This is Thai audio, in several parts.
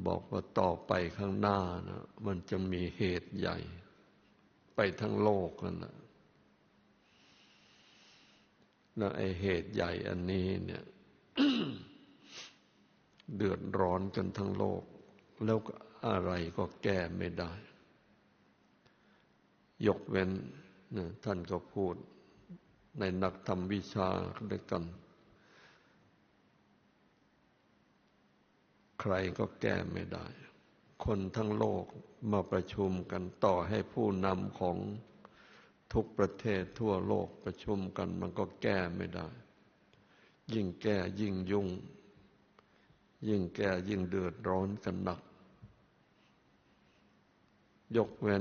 บอกว่าต่อไปข้างหน้านะมันจะมีเหตุใหญ่ไปทั้งโลกนั่นแหละแล้วไอ้เหตุใหญ่อันนี้เนี่ย เดือดร้อนกันทั้งโลกแล้วอะไรก็แก้ไม่ได้ยกเว้นนะท่านก็พูดในนักธรรมวิชาด้วยกันใครก็แก้ไม่ได้คนทั้งโลกมาประชุมกันต่อให้ผู้นำของทุกประเทศทั่วโลกประชุมกันมันก็แก้ไม่ได้ยิ่งแก้ยิ่งยุ่งยิ่งแก้ยิ่งเดือดร้อนกันหนักยกเว้น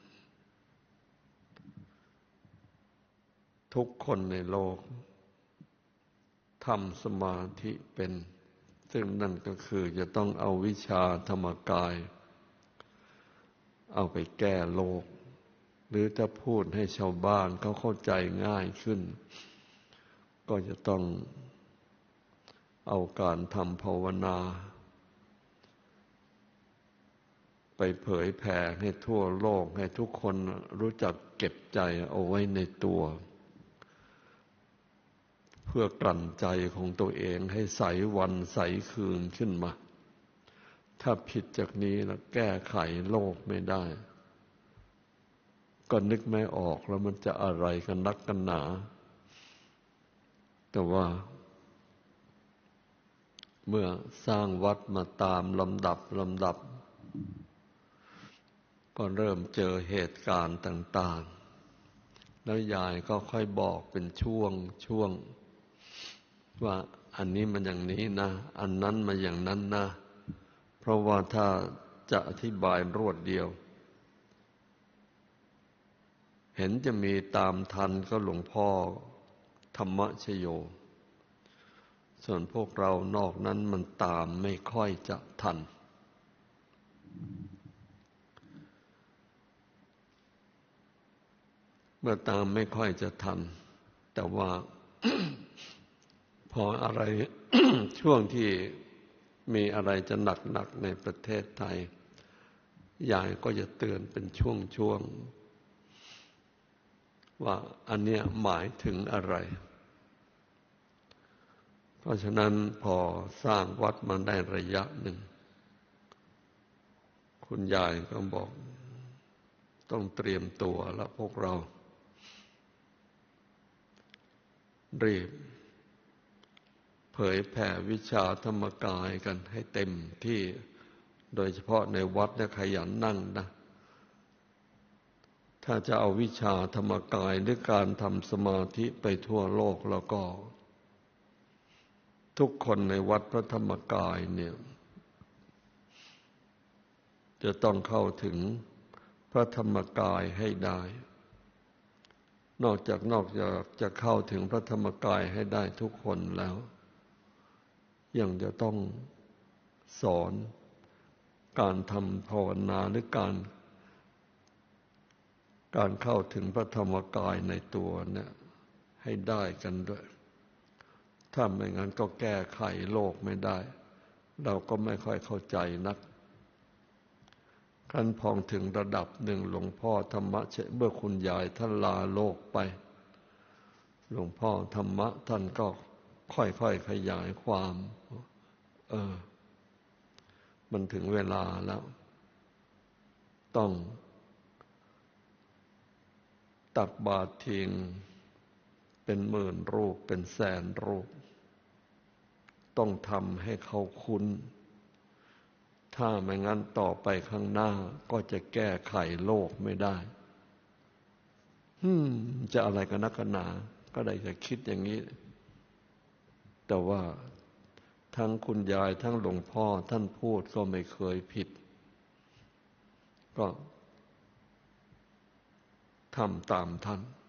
ทุกคนในโลกทำสมาธิเป็นซึ่งนั่นก็คือจะต้องเอาวิชาธรรมกายเอาไปแก้โลกหรือถ้าพูดให้ชาวบ้านเขาเข้าใจง่ายขึ้นก็จะต้องเอาการทำภาวนาไปเผยแผ่ให้ทั่วโลกให้ทุกคนรู้จักเก็บใจเอาไว้ในตัวเพื่อกลั่นใจของตัวเองให้ใสวันใสคืนขึ้นมาถ้าผิดจากนี้แล้วแก้ไขโลกไม่ได้ก็นึกไม่ออกแล้วมันจะอะไรกันนักกันหนาแต่ว่าเมื่อสร้างวัดมาตามลำดับก็เริ่มเจอเหตุการณ์ต่างๆแล้วยายก็ค่อยบอกเป็นช่วงว่าอันนี้มันอย่างนี้นะอันนั้นมาอย่างนั้นนะเพราะว่าถ้าจะอธิบายรวดเดียวเห็นจะมีตามทันก็หลวงพ่อธรรมชโยส่วนพวกเรานอกนั้นมันตามไม่ค่อยจะทันเมื่อตามไม่ค่อยจะทันแต่ว่า พออะไร ช่วงที่มีอะไรจะหนักในประเทศไทยยายก็จะเตือนเป็นช่วงว่าอันเนี้ยหมายถึงอะไรเพราะฉะนั้นพอสร้างวัดมาได้ระยะหนึ่งคุณยายก็บอกต้องเตรียมตัวแล้วพวกเรารีบเผยแผ่วิชาธรรมกายกันให้เต็มที่โดยเฉพาะในวัดเนี่ยขยันนั่งนะถ้าจะเอาวิชาธรรมกายหรือการทำสมาธิไปทั่วโลกแล้วก็ทุกคนในวัดพระธรรมกายเนี่ยจะต้องเข้าถึงพระธรรมกายให้ได้นอกจากจะเข้าถึงพระธรรมกายให้ได้ทุกคนแล้วยังจะต้องสอนการทำภาวนาหรือการเข้าถึงพระธรรมกายในตัวเนี่ยให้ได้กันด้วยถ้าไม่งั้นก็แก้ไขโลกไม่ได้เราก็ไม่ค่อยเข้าใจนักขั้นพองถึงระดับหนึ่งหลวงพ่อธรรมะเมื่อคุณยายท่านลาโลกไปหลวงพ่อธรรมะท่านก็ค่อยๆขยายความมันถึงเวลาแล้วต้องตักบาตรทิ้งเป็นหมื่นรูปเป็นแสนรูปต้องทำให้เขาคุ้นถ้าไม่งั้นต่อไปข้างหน้าก็จะแก้ไขโลกไม่ได้จะอะไรกันนักกันหนาก็ได้จะคิดอย่างนี้แต่ว่าทั้งคุณยายทั้งหลวงพ่อท่านพูดก็ไม่เคยผิดก็ทำตามท่าน